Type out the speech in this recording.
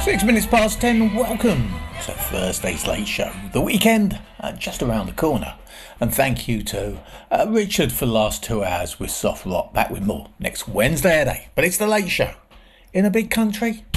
6 minutes past 10, welcome to Thursday's Late Show. The weekend just around the corner. And thank you to Richard for the last 2 hours with Soft Rock. Back with more next Wednesday at 8. But it's the Late Show in a big country